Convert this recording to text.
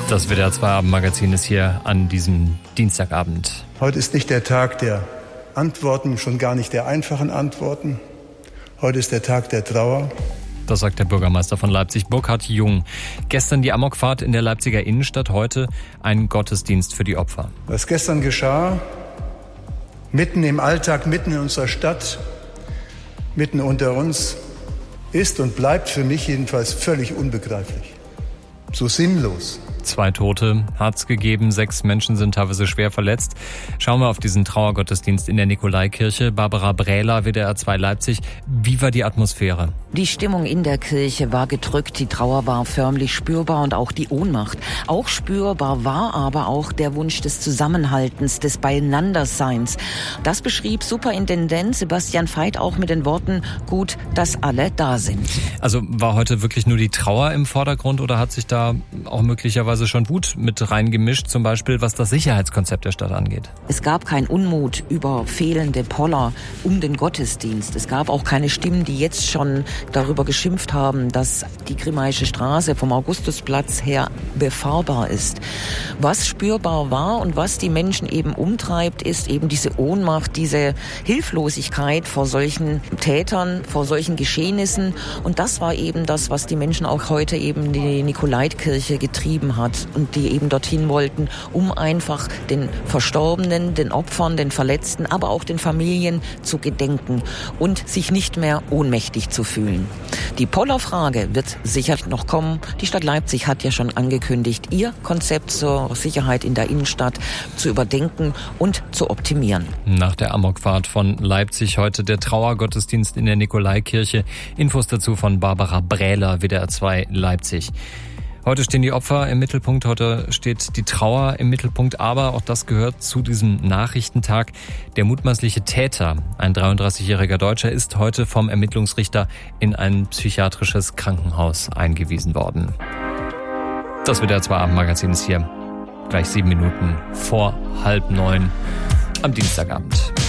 Das WDR 2 Abendmagazin ist hier an diesem Dienstagabend. Heute ist nicht der Tag der Antworten, schon gar nicht der einfachen Antworten. Heute ist der Tag der Trauer. Das sagt der Bürgermeister von Leipzig, Burkhard Jung. Gestern die Amokfahrt in der Leipziger Innenstadt, heute ein Gottesdienst für die Opfer. Was gestern geschah, mitten im Alltag, mitten in unserer Stadt, mitten unter uns, ist und bleibt für mich jedenfalls völlig unbegreiflich. So sinnlos. 2 Tote hat's gegeben, 6 Menschen sind teilweise schwer verletzt. Schauen wir auf diesen Trauergottesdienst in der Nikolaikirche. Barbara Brähler, WDR 2 Leipzig. Wie war die Atmosphäre? Die Stimmung in der Kirche war gedrückt, die Trauer war förmlich spürbar und auch die Ohnmacht. Auch spürbar war aber auch der Wunsch des Zusammenhaltens, des Beieinanderseins. Das beschrieb Superintendent Sebastian Veit auch mit den Worten, gut, dass alle da sind. Also war heute wirklich nur die Trauer im Vordergrund oder hat sich da auch möglicherweise schon Wut mit reingemischt, zum Beispiel was das Sicherheitskonzept der Stadt angeht? Es gab keinen Unmut über fehlende Poller um den Gottesdienst. Es gab auch keine Stimmen, die jetzt schon darüber geschimpft haben, dass die Grimmaische Straße vom Augustusplatz her befahrbar ist. Was spürbar war und was die Menschen eben umtreibt, ist eben diese Ohnmacht, diese Hilflosigkeit vor solchen Tätern, vor solchen Geschehnissen. Und das war eben das, was die Menschen auch heute eben in die Nikolaikirche getrieben hat und die eben dorthin wollten, um einfach den Verstorbenen, den Opfern, den Verletzten, aber auch den Familien zu gedenken und sich nicht mehr ohnmächtig zu fühlen. Die Pollerfrage wird sicher noch kommen. Die Stadt Leipzig hat ja schon angekündigt, ihr Konzept zur Sicherheit in der Innenstadt zu überdenken und zu optimieren. Nach der Amokfahrt von Leipzig heute der Trauergottesdienst in der Nikolaikirche. Infos dazu von Barbara Brähler, WDR 2 Leipzig. Heute stehen die Opfer im Mittelpunkt, heute steht die Trauer im Mittelpunkt, aber auch das gehört zu diesem Nachrichtentag. Der mutmaßliche Täter, ein 33-jähriger Deutscher, ist heute vom Ermittlungsrichter in ein psychiatrisches Krankenhaus eingewiesen worden. Das WDR 2 Abendmagazin ist hier gleich 7 Minuten vor 8:30 am Dienstagabend.